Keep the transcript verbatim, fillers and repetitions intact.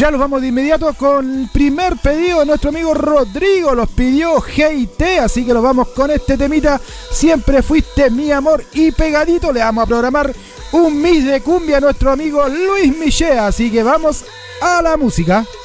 Ya los vamos de inmediato con el primer pedido de nuestro amigo Rodrigo. Los pidió G T, así que los vamos con este temita. Siempre fuiste mi amor. Y pegadito le vamos a programar un Miss de cumbia a nuestro amigo Luis Michea. Así que vamos a la música.